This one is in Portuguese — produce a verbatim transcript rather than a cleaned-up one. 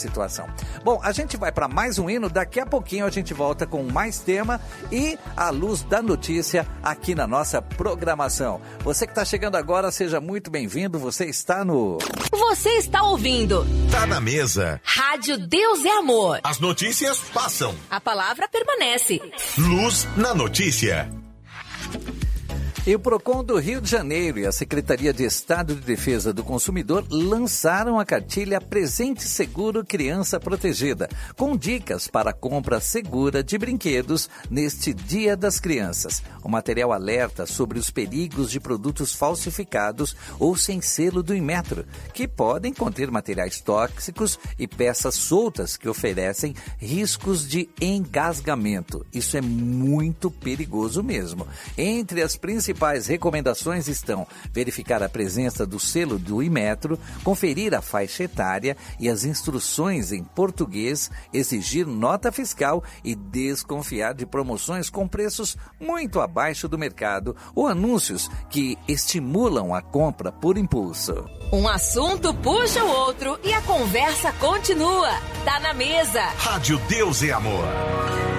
situação. Bom, a gente vai para mais um hino, daqui a pouquinho a gente volta com mais tema e a luz da notícia aqui na nossa programação. Você que está chegando agora, seja muito bem-vindo, você está no... Você está ouvindo... Tá na mesa. Rádio Deus é Amor. As notícias passam. A palavra permanece. Luz na notícia. E o Procon do Rio de Janeiro e a Secretaria de Estado de Defesa do Consumidor lançaram a cartilha Presente Seguro Criança Protegida, com dicas para a compra segura de brinquedos neste Dia das Crianças. O material alerta sobre os perigos de produtos falsificados ou sem selo do Inmetro, que podem conter materiais tóxicos e peças soltas que oferecem riscos de engasgamento. Isso é muito perigoso mesmo. Entre as principais principais recomendações estão verificar a presença do selo do Inmetro, conferir a faixa etária e as instruções em português, exigir nota fiscal e desconfiar de promoções com preços muito abaixo do mercado ou anúncios que estimulam a compra por impulso. Um assunto puxa o outro e a conversa continua. Tá na mesa. Rádio Deus é Amor.